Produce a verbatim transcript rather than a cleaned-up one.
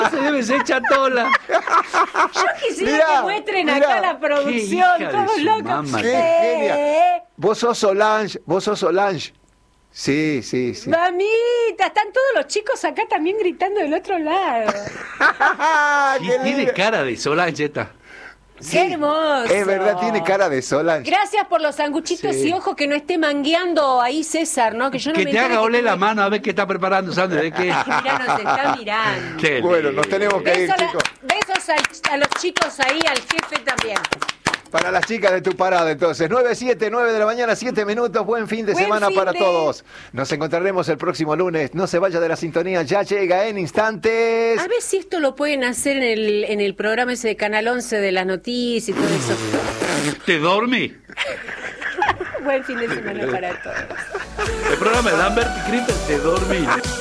Se debe ser chatola. Yo quisiera Mirá, que muestren mirá. acá la producción, Qué hija de todos su locos. mamá. Qué Eh, genia. Vos sos Solange, vos sos Solange. Sí, sí, sí. Mamita, están todos los chicos acá también gritando del otro lado. Y Qué tiene lindo. cara de Solange esta. Sí, Qué hermoso. Es verdad, tiene cara de Solange. Gracias por los sanguchitos Sí. y ojo que no esté mangueando ahí César, ¿no? Que yo no Que me te entere haga que oler la tiene- mano a ver qué está preparando, Sandra. ¿De qué? Mirá, nos está mirando. Qué Bueno, lindo. nos tenemos que ir, Besos, a- chicos. besos al- a los chicos ahí, al jefe también. Para las chicas de tu parada, entonces. nueve siete, nueve de la mañana, siete minutos. Buen fin de Buen semana fin para de- todos. Nos encontraremos el próximo lunes. No se vaya de la sintonía, ya llega en instantes. A ver si esto lo pueden hacer en el, en el programa ese de Canal once de las noticias y todo eso. ¿Te dormí? Buen fin de semana para todos. El programa de Lambert y Crippen, te dormí.